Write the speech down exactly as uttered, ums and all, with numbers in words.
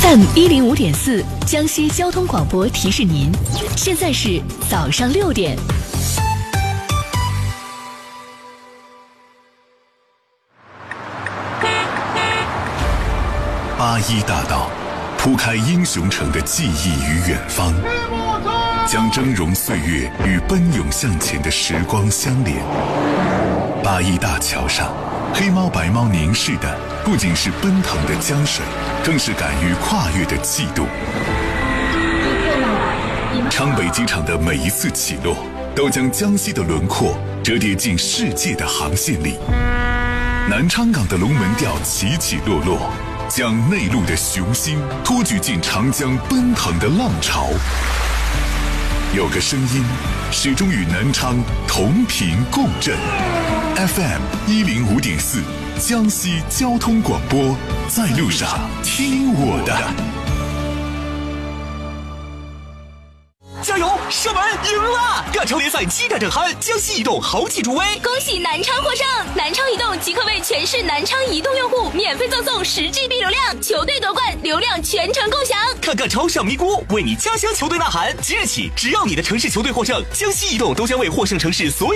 F M 一零五点四，江西交通广播提示您，现在是早上六点。 八一大道铺开英雄城的记忆与远方，将峥嵘岁月与奔涌向前的时光相连。八一大桥上，黑猫白猫凝视的不仅是奔腾的江水，更是敢于跨越的气度。昌北机场的每一次起落，都将江西的轮廓折叠进世界的航线里。南昌港的龙门吊起起落落，将内陆的雄心托举进长江奔腾的浪潮。有个声音始终与南昌同频共振。 F M 一零五点四，江西交通广播，在路上听我的。 加油！射门赢了！亚超联赛激战正酣，江西移动豪气助威， 恭喜南昌获胜！南昌移动即刻为全市南昌移动用户免费赠送十 G B 流量，球队夺冠，流量全程共享。 看看超上咪咕，为你家乡球队呐喊！即日起，只要你的城市球队获胜，江西移动都将为获胜城市所有